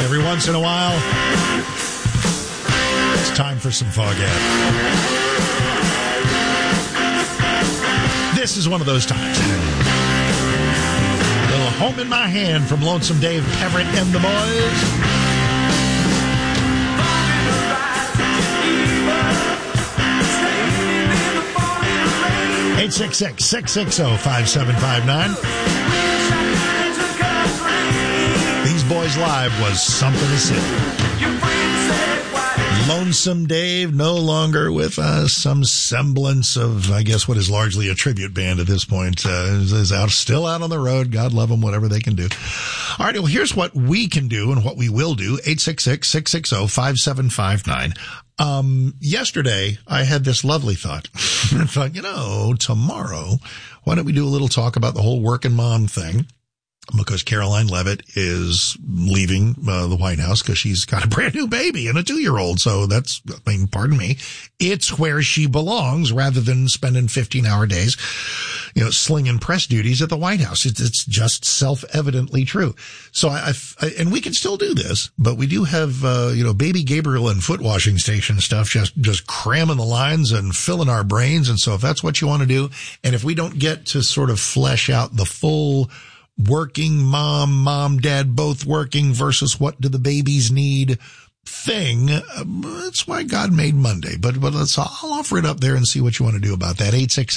Every once in a while, it's time for some Foghat. This is one of those times. A little Home in My Hand from Lonesome Dave Peverett and the boys. (866-660-5759). These Boys Live was something to see. Lonesome Dave, no longer with us. Some semblance of, I guess, what is largely a tribute band at this point, is still out on the road. God love them, whatever they can do. All right, well, here's what we can do and what we will do. 866-660-5759. Yesterday, I had this lovely thought. I thought, tomorrow, why don't we do a little talk about the whole working mom thing? Because Caroline Leavitt is leaving the White House because she's got a brand new baby and a 2-year-old. So that's, pardon me, it's where she belongs rather than spending 15-hour days, slinging press duties at the White House. It's just self-evidently true. So and we can still do this, but we do have, baby Gabriel and foot washing station stuff just cramming the lines and filling our brains. And so if that's what you want to do, and if we don't get to sort of flesh out the full working mom, dad, both working versus what do the babies need thing. That's why God made Monday. But I'll offer it up there and see what you want to do about that.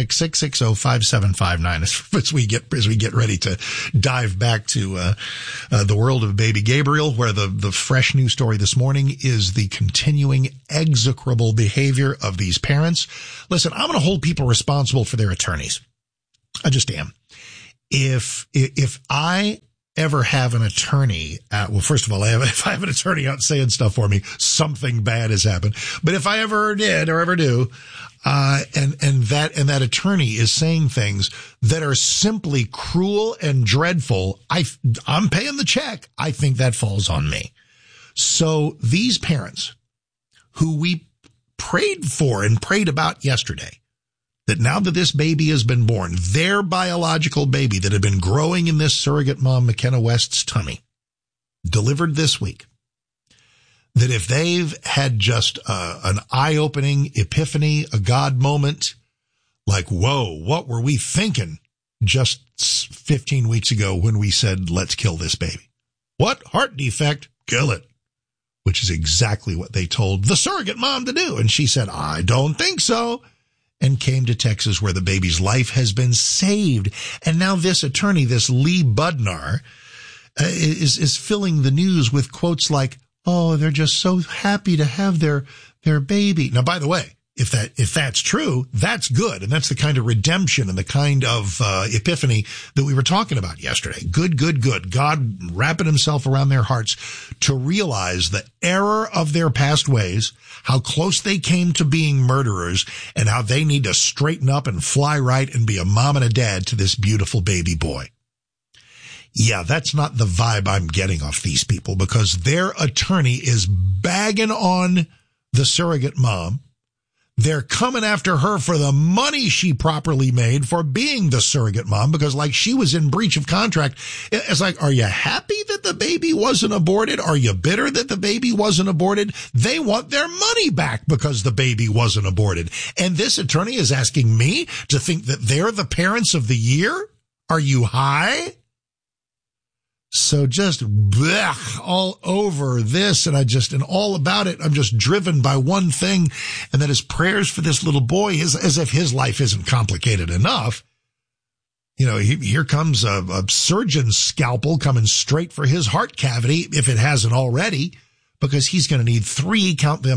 866-660-5759 as we get ready to dive back to the world of baby Gabriel, where the fresh news story this morning is the continuing execrable behavior of these parents. Listen, I'm going to hold people responsible for their attorneys. I just am. If I ever have an attorney first of all, if I have an attorney out saying stuff for me, something bad has happened. But if I ever did or ever do, and that attorney is saying things that are simply cruel and dreadful, I'm paying the check. I think that falls on me. So these parents who we prayed for and prayed about yesterday, that now that this baby has been born, their biological baby that had been growing in this surrogate mom, McKenna West's tummy, delivered this week, that if they've had just an eye-opening epiphany, a God moment, like, whoa, what were we thinking just 15 weeks ago when we said, let's kill this baby? What? Heart defect? Kill it. Which is exactly what they told the surrogate mom to do. And she said, I don't think so. And came to Texas, where the baby's life has been saved. And now this attorney, this Lee Budnar, is filling the news with quotes like, oh, they're just so happy to have their baby. Now, by the way, if that's true, that's good. And that's the kind of redemption and the kind of epiphany that we were talking about yesterday. Good. God wrapping himself around their hearts to realize the error of their past ways, how close they came to being murderers, and how they need to straighten up and fly right and be a mom and a dad to this beautiful baby boy. Yeah, that's not the vibe I'm getting off these people, because their attorney is bagging on the surrogate mom. They're coming after her for the money she properly made for being the surrogate mom, because like she was in breach of contract. It's like, are you happy that the baby wasn't aborted? Are you bitter that the baby wasn't aborted? They want their money back because the baby wasn't aborted. And this attorney is asking me to think that they're the parents of the year? Are you high? So just blech, all over this, and all about it, I'm just driven by one thing, and that is prayers for this little boy, as if his life isn't complicated enough. Here comes a surgeon's scalpel coming straight for his heart cavity, if it hasn't already, because he's going to need three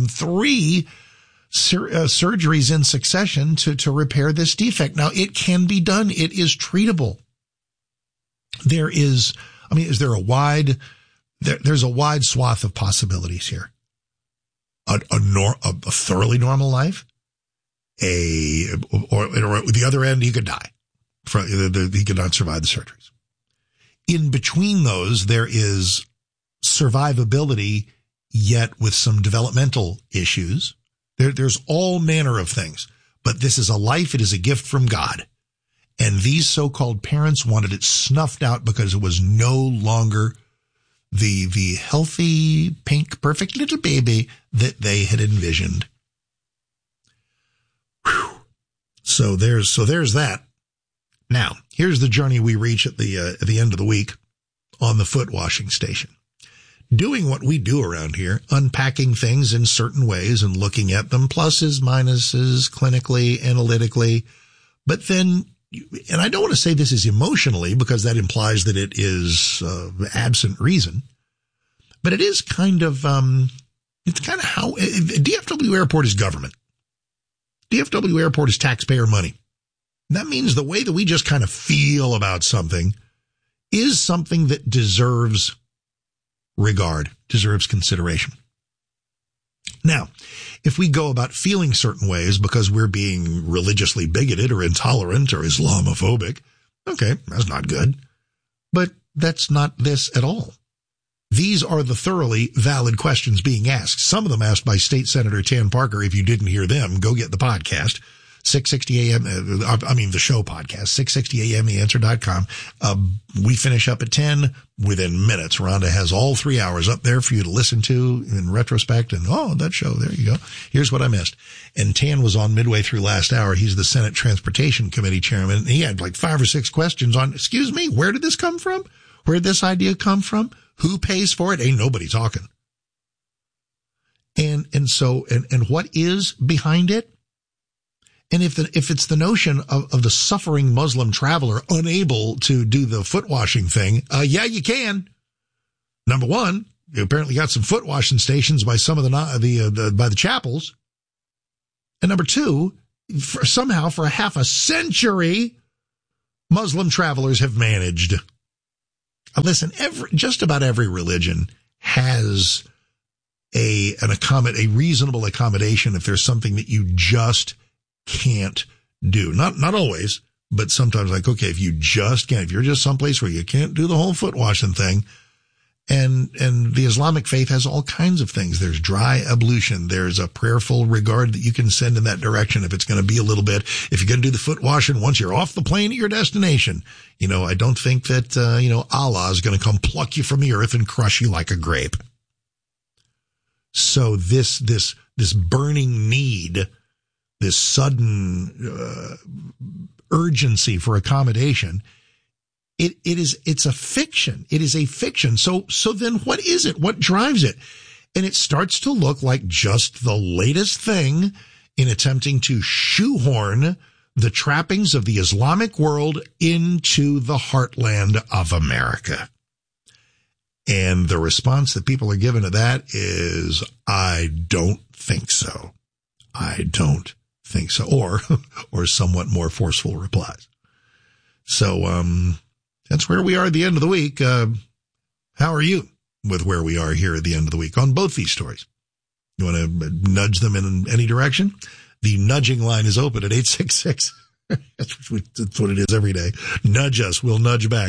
surgeries in succession to repair this defect. Now, it can be done. It is treatable. There's a wide swath of possibilities here. A thoroughly normal life, or at the other end, he could die. He could not survive the surgeries. In between those, there is survivability, yet with some developmental issues. There's all manner of things, but this is a life. It is a gift from God. And these so-called parents wanted it snuffed out because it was no longer the healthy, pink, perfect little baby that they had envisioned. Whew. So there's that. Now, here's the journey we reach at the end of the week on the foot washing station. Doing what we do around here, unpacking things in certain ways and looking at them, pluses, minuses, clinically, analytically. But then, and I don't want to say this is emotionally because that implies that it is absent reason, but it is kind of, it's kind of how DFW Airport is government. DFW Airport is taxpayer money. That means the way that we just kind of feel about something is something that deserves regard, deserves consideration. Now, if we go about feeling certain ways because we're being religiously bigoted or intolerant or Islamophobic, okay, that's not good. But that's not this at all. These are the thoroughly valid questions being asked. Some of them asked by State Senator Tan Parker. If you didn't hear them, go get the podcast. 660 AM, the show podcast, 660 AM, theanswer.com. We finish up at 10 within minutes. Rhonda has all 3 hours up there for you to listen to in retrospect. And, that show, there you go. Here's what I missed. And Tan was on midway through last hour. He's the Senate Transportation Committee chairman. And he had like 5 or 6 questions on, excuse me, where did this come from? Where did this idea come from? Who pays for it? Ain't nobody talking. And what is behind it? And if it's the notion of the suffering Muslim traveler unable to do the foot washing thing, yeah, you can. Number one, you apparently got some foot washing stations by some of by the chapels. And number two, for half a century, Muslim travelers have managed. Listen, just about every religion has a reasonable accommodation if there's something that you just can't do. Not always, but sometimes like, okay, if you just can't, if you're just someplace where you can't do the whole foot washing thing, and the Islamic faith has all kinds of things. There's dry ablution. There's a prayerful regard that you can send in that direction if it's going to be a little bit. If you're going to do the foot washing once you're off the plane at your destination, I don't think that, Allah is going to come pluck you from the earth and crush you like a grape. So this burning need, this sudden urgency for accommodation, it's a fiction. It is a fiction. So then what is it? What drives it? And it starts to look like just the latest thing in attempting to shoehorn the trappings of the Islamic world into the heartland of America. And the response that people are given to that is, I don't think so. I don't think so. Or somewhat more forceful replies. So, that's where we are at the end of the week. How are you with where we are here at the end of the week on both these stories? You want to nudge them in any direction? The nudging line is open at 866. That's what it is every day. Nudge us. We'll nudge back.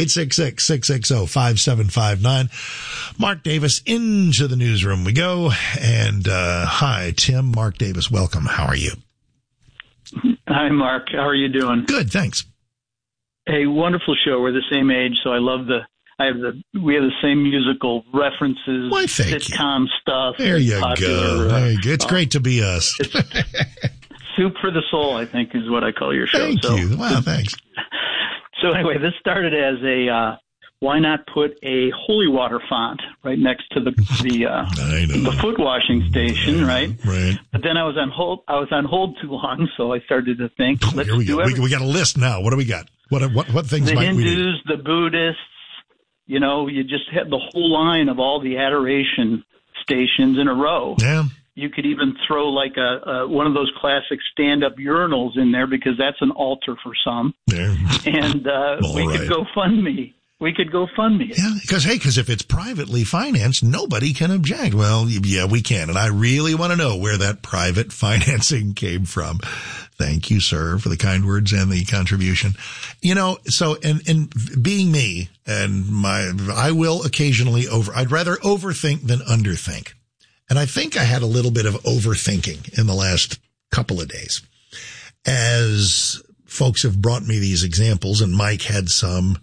866-660-5759. Mark Davis, into the newsroom we go. And hi, Tim. Mark Davis, welcome. How are you? Hi, Mark. How are you doing? Good, thanks. Hey, wonderful show. We're the same age, so I love we have the same musical references, why, thank sitcom you. Stuff. There you go. There you go. It's great to be us. Soup for the soul, I think, is what I call your show. Thank you. Wow, thanks. So anyway, this started as a why not put a holy water font right next to the foot washing station, right? Right. But then I was on hold too long, so I started to think. Here we go. We got a list now. What do we got? What things the might Hindus, we do? The Buddhists, you just had the whole line of all the adoration stations in a row. Yeah. You could even throw like a one of those classic stand-up urinals in there because that's an altar for some. Yeah. And could go fund me. We could go fund me. Yeah, because if it's privately financed, nobody can object. Well, yeah, we can. And I really want to know where that private financing came from. Thank you, sir, for the kind words and the contribution. So, and being me and I will occasionally I'd rather overthink than underthink. And I think I had a little bit of overthinking in the last couple of days as folks have brought me these examples, and Mike had some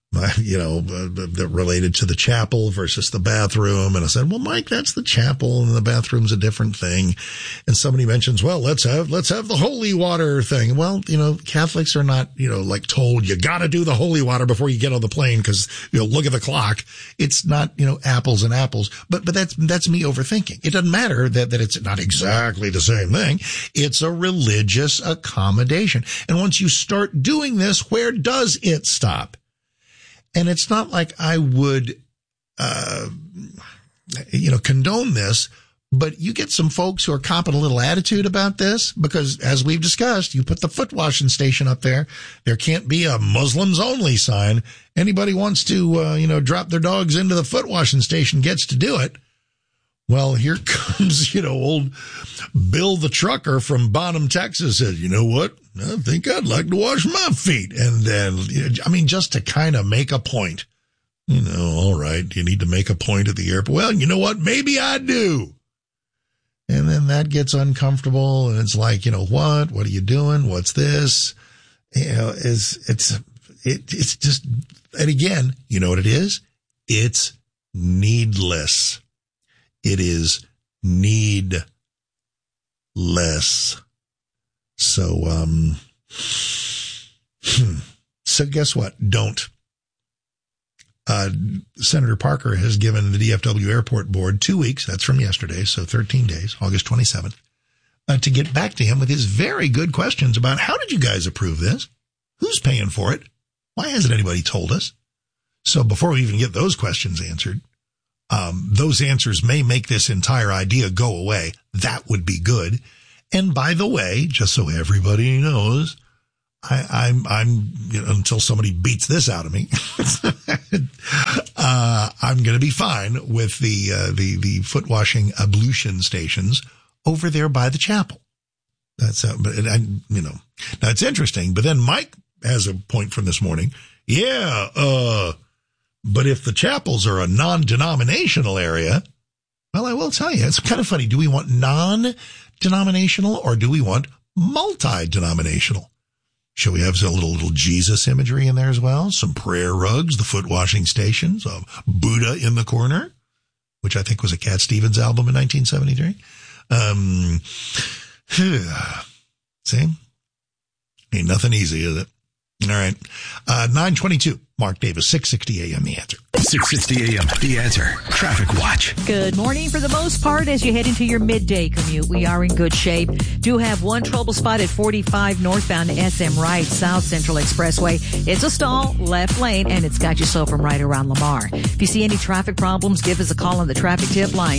that related to the chapel versus the bathroom. And I said, well, Mike, that's the chapel and the bathroom's a different thing. And somebody mentions, well, let's have the holy water thing. Well, Catholics are not, like told you got to do the holy water before you get on the plane because, look at the clock. It's not, apples and apples, but that's me overthinking. It doesn't matter that it's not exactly the same thing. It's a religious accommodation. And once you start doing this, where does it stop? And it's not like I would, condone this, but you get some folks who are copping a little attitude about this because, as we've discussed, you put the foot washing station up there. There can't be a Muslims only sign. Anybody wants to, drop their dogs into the foot washing station gets to do it. Well, here comes, old Bill the trucker from Bonham, Texas says, you know what? I think I'd like to wash my feet. And then, just to kind of make a point, all right, you need to make a point at the airport. Well, you know what? Maybe I do. And then that gets uncomfortable. And it's like, what are you doing? What's this? It's just, and again, you know what it is? It's needless. It is needless. So, so guess what? Don't. Senator Parker has given the DFW Airport Board 2 weeks. That's from yesterday. So 13 days, August 27th, to get back to him with his very good questions about how did you guys approve this? Who's paying for it? Why hasn't anybody told us? So before we even get those questions answered, those answers may make this entire idea go away. That would be good. And by the way, just so everybody knows, I'm until somebody beats this out of me, I'm going to be fine with the foot washing ablution stations over there by the chapel. That's, now it's interesting. But then Mike has a point from this morning. Yeah, but if the chapels are a non-denominational area, well, I will tell you, it's kind of funny. Do we want non-denominational or do we want multi-denominational? Shall we have a little Jesus imagery in there as well? Some prayer rugs, the foot washing stations, Buddha in the corner, which I think was a Cat Stevens album in 1973. See? Ain't nothing easy, is it? All right. 9:22. Mark Davis, 660 AM, The Answer. 660 AM, The Answer. Traffic Watch. Good morning. For the most part, as you head into your midday commute, we are in good shape. Do have one trouble spot at 45 northbound SM Wright, South Central Expressway. It's a stall, left lane, and it's got you so from right around Lamar. If you see any traffic problems, give us a call on the traffic tip line,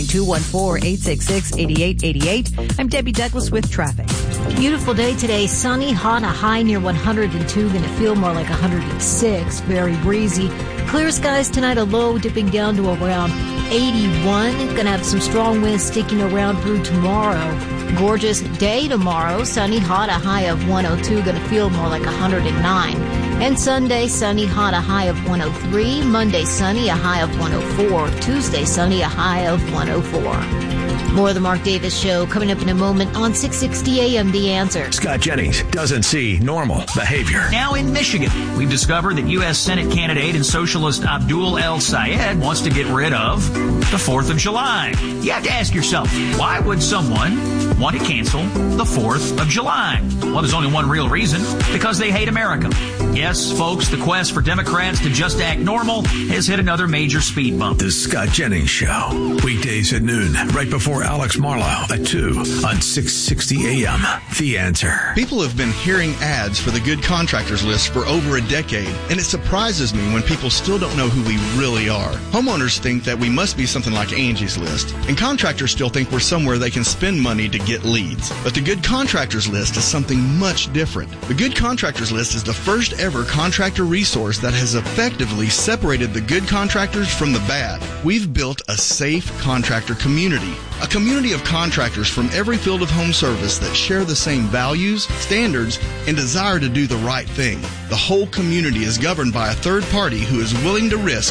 214-866-8888. I'm Debbie Douglas with traffic. Beautiful day today. Sunny, hot, a high near 102. Going to feel more like 106. Very breezy. Clear skies tonight, a low dipping down to around 81. Going to have some strong winds sticking around through tomorrow. Gorgeous day tomorrow. Sunny, hot, a high of 102. Going to feel more like 109. And Sunday, sunny, hot, a high of 103. Monday, sunny, a high of 104. Tuesday, sunny, a high of 104. More of the Mark Davis Show coming up in a moment on 660 AM, The Answer. Scott Jennings doesn't see normal behavior. Now in Michigan, we've discovered that U.S. Senate candidate and socialist Abdul El-Sayed wants to get rid of the 4th of July. You have to ask yourself, why would someone want to cancel the 4th of July? Well, there's only one real reason, because they hate America. Yes, folks, the quest for Democrats to just act normal has hit another major speed bump. The Scott Jennings Show. Weekdays at noon, right before Alex Marlowe at 2 on 660 AM. The Answer. People have been hearing ads for the Good Contractors List for over a decade, and it surprises me when people still don't know who we really are. Homeowners think that we must be something like Angie's List, and contractors still think we're somewhere they can spend money to get leads. But the Good Contractors List is something much different. The Good Contractors List is the first ever contractor resource that has effectively separated the good contractors from the bad. We've built a safe contractor community, a community of contractors from every field of home service that share the same values, standards, and desire to do the right thing. The whole community is governed by a third party who is willing to risk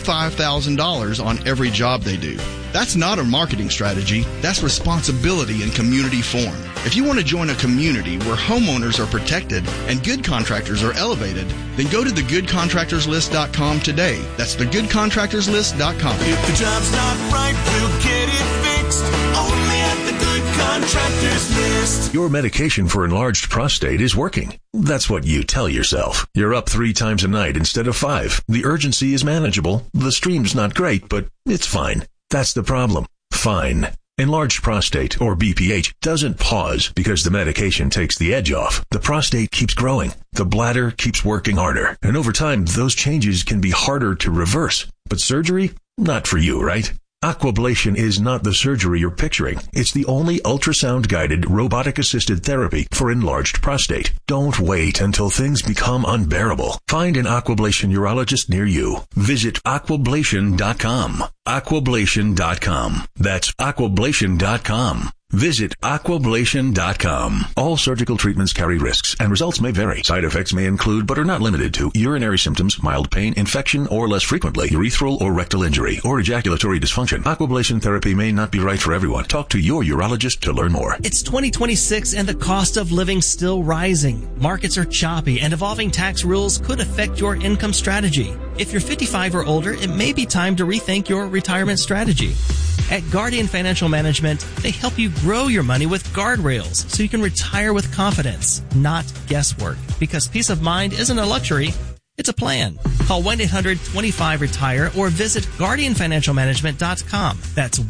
$25,000 on every job they do. That's not a marketing strategy. That's responsibility in community form. If you want to join a community where homeowners are protected and good contractors are elevated, then go to thegoodcontractorslist.com today. That's thegoodcontractorslist.com. If the job's not right, we'll get it fixed. Only at the Good Contractors List. Your medication for enlarged prostate is working. That's what you tell yourself. You're up 3 times a night instead of 5. The urgency is manageable. The stream's not great, but it's fine. That's the problem. Fine. Enlarged prostate, or BPH, doesn't pause because the medication takes the edge off. The prostate keeps growing. The bladder keeps working harder. And over time, those changes can be harder to reverse. But surgery? Not for you, right? Aquablation is not the surgery you're picturing. It's the only ultrasound-guided, robotic-assisted therapy for enlarged prostate. Don't wait until things become unbearable. Find an Aquablation urologist near you. Visit aquablation.com. Aquablation.com. That's aquablation.com. Visit aquablation.com. All surgical treatments carry risks, and results may vary. Side effects may include, but are not limited to, urinary symptoms, mild pain, infection, or less frequently, urethral or rectal injury, or ejaculatory dysfunction. Aquablation therapy may not be right for everyone. Talk to your urologist to learn more. It's 2026 and the cost of living still rising. Markets are choppy, and evolving tax rules could affect your income strategy. If you're 55 or older, it may be time to rethink your retirement strategy. At Guardian Financial Management, they help you grow your money with guardrails so you can retire with confidence, not guesswork. Because peace of mind isn't a luxury, it's a plan. Call 1-800-25-RETIRE or visit GuardianFinancialManagement.com. That's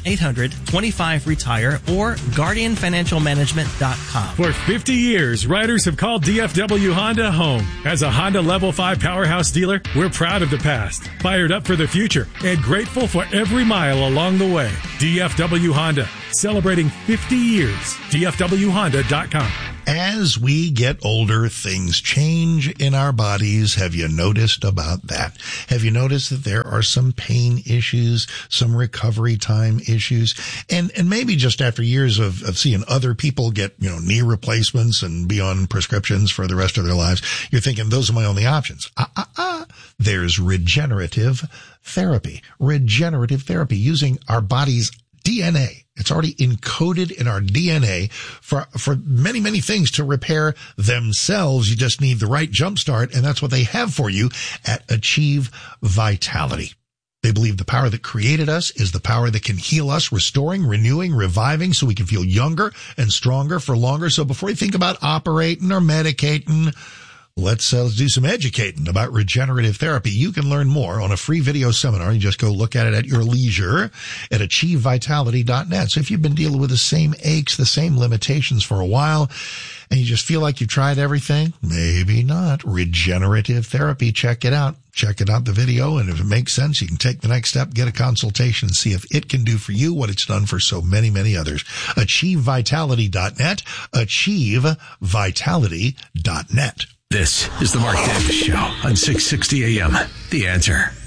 1-800-25-RETIRE or GuardianFinancialManagement.com. For 50 years, riders have called DFW Honda home. As a Honda Level 5 powerhouse dealer, we're proud of the past, fired up for the future, and grateful for every mile along the way. DFW Honda, celebrating 50 years. DFWHonda.com. As we get older, things change in our bodies. Have you noticed about that? Have you noticed that there are some pain issues, some recovery time issues, and maybe just after years of seeing other people get, knee replacements and be on prescriptions for the rest of their lives, you're thinking, those are my only options. There's regenerative therapy. Regenerative therapy using our body's DNA. It's already encoded in our DNA for many, many things to repair themselves. You just need the right jump start, and that's what they have for you at Achieve Vitality. They believe the power that created us is the power that can heal us, restoring, renewing, reviving, so we can feel younger and stronger for longer. So before you think about operating or medicating, let's do some educating about regenerative therapy. You can learn more on a free video seminar. You just go look at it at your leisure at achievevitality.net. So if you've been dealing with the same aches, the same limitations for a while, and you just feel like you've tried everything, maybe not. Regenerative therapy, check it out. Check it out, the video, and if it makes sense, you can take the next step, get a consultation, and see if it can do for you what it's done for so many, many others. achievevitality.net, achievevitality.net. This is the Mark Davis Show on 660 AM. The Answer.